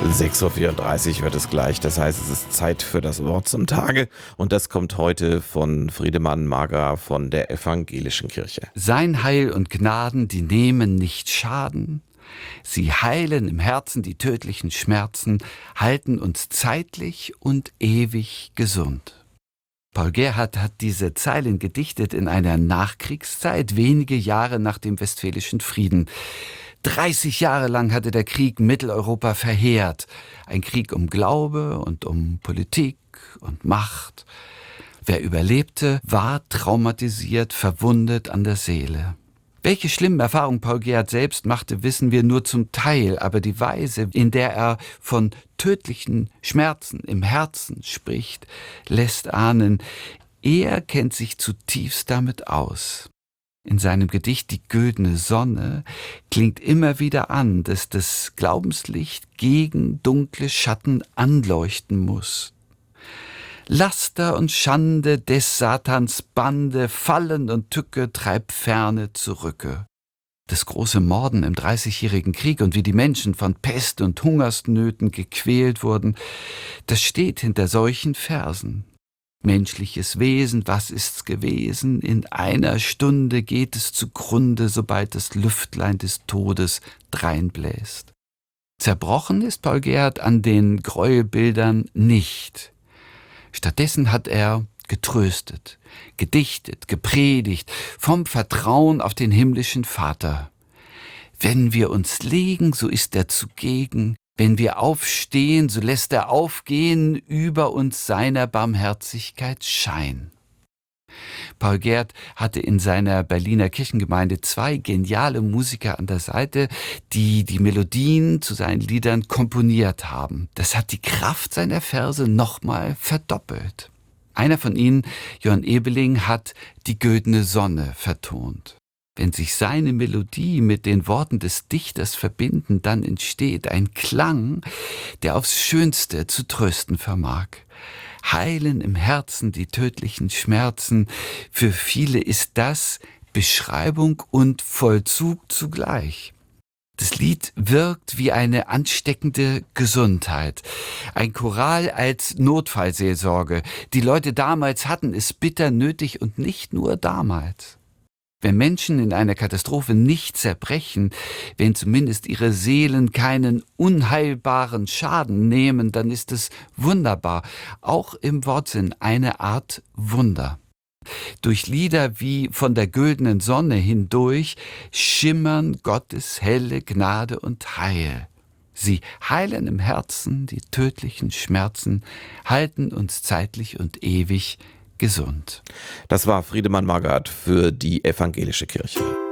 6:34 Uhr wird es gleich. Das heißt, es ist Zeit für das Wort zum Tage. Und das kommt heute von Friedemann Mager von der Evangelischen Kirche. Sein Heil und Gnaden, die nehmen nicht Schaden. Sie heilen im Herzen die tödlichen Schmerzen, halten uns zeitlich und ewig gesund. Paul Gerhardt hat diese Zeilen gedichtet in einer Nachkriegszeit, wenige Jahre nach dem Westfälischen Frieden. 30 Jahre lang hatte der Krieg Mitteleuropa verheert. Ein Krieg um Glaube und um Politik und Macht. Wer überlebte, war traumatisiert, verwundet an der Seele. Welche schlimmen Erfahrungen Paul Gerhardt selbst machte, wissen wir nur zum Teil, aber die Weise, in der er von tödlichen Schmerzen im Herzen spricht, lässt ahnen, er kennt sich zutiefst damit aus. In seinem Gedicht »Die güldene Sonne« klingt immer wieder an, dass das Glaubenslicht gegen dunkle Schatten anleuchten muss. Laster und Schande des Satans Bande, Fallen und Tücke treibt ferne zurücke. Das große Morden im 30-jährigen Krieg und wie die Menschen von Pest und Hungersnöten gequält wurden, das steht hinter solchen Versen. Menschliches Wesen, was ist's gewesen? In einer Stunde geht es zugrunde, sobald das Lüftlein des Todes dreinbläst. Zerbrochen ist Paul Gerhardt an den Gräuelbildern nicht. Stattdessen hat er getröstet, gedichtet, gepredigt vom Vertrauen auf den himmlischen Vater. Wenn wir uns legen, so ist er zugegen. Wenn wir aufstehen, so lässt er aufgehen über uns seiner Barmherzigkeit Schein. Paul Gerhardt hatte in seiner Berliner Kirchengemeinde 2 geniale Musiker an der Seite, die die Melodien zu seinen Liedern komponiert haben. Das hat die Kraft seiner Verse nochmal verdoppelt. Einer von ihnen, Jörn Ebeling, hat »Die güldene Sonne« vertont. Wenn sich seine Melodie mit den Worten des Dichters verbinden, dann entsteht ein Klang, der aufs Schönste zu trösten vermag. Heilen im Herzen die tödlichen Schmerzen. Für viele ist das Beschreibung und Vollzug zugleich. Das Lied wirkt wie eine ansteckende Gesundheit. Ein Choral als Notfallseelsorge. Die Leute damals hatten es bitter nötig und nicht nur damals. Wenn Menschen in einer Katastrophe nicht zerbrechen, wenn zumindest ihre Seelen keinen unheilbaren Schaden nehmen, dann ist es wunderbar, auch im Wortsinn eine Art Wunder. Durch Lieder wie »Von der güldenen Sonne« hindurch schimmern Gottes helle Gnade und Heil. Sie heilen im Herzen die tödlichen Schmerzen, halten uns zeitlich und ewig gesund. Das war Friedemann Mager für die Evangelische Kirche.